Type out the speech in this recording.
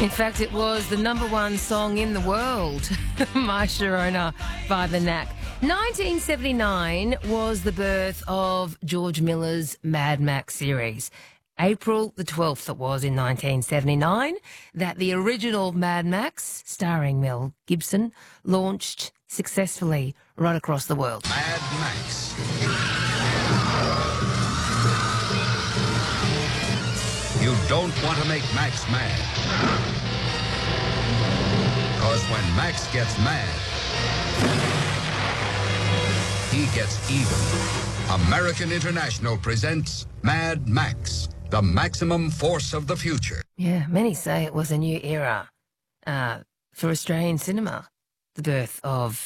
In fact, it was the #1 song in the world, My Sharona by The Knack. 1979 was the birth of George Miller's Mad Max series. April the 12th it was in 1979 that the original Mad Max, starring Mel Gibson, launched successfully right across the world. Mad Max. You don't want to make Max mad. Because when Max gets mad, he gets even. American International presents Mad Max, the maximum force of the future. Yeah, many say it was a new era for Australian cinema, the birth of